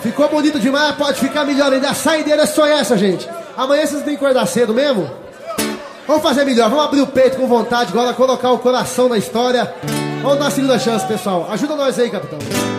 Ficou bonito demais, pode ficar melhor ainda. A saideira é só essa, gente. Amanhã vocês têm que acordar cedo mesmo? Vamos fazer melhor, vamos abrir o peito com vontade agora, colocar o coração na história. Vamos dar uma segunda chance, pessoal. Ajuda nós aí, capitão.